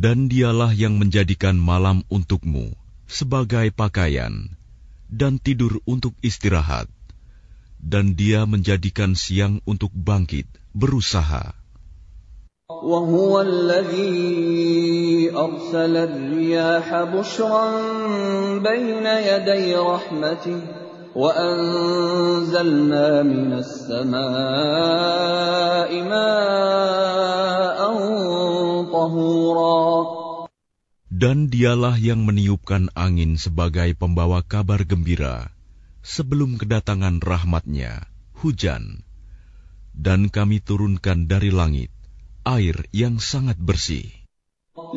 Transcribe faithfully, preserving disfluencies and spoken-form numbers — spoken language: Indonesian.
Dan dialah yang menjadikan malam untukmu sebagai pakaian, dan tidur untuk istirahat. Dan dia menjadikan siang untuk bangkit, berusaha. وَهُوَ الَّذِي أَرْسَلَ الرِّيَاحَ بُشْرًا بَيْنَ يَدَيْ رَحْمَتِهِ وَأَنزَلْنَا مِنَ السَّمَاءِ مَاءً طَهُورًا. Dan dialah yang meniupkan angin sebagai pembawa kabar gembira sebelum kedatangan rahmat-Nya, hujan. Dan kami turunkan dari langit air yang sangat bersih.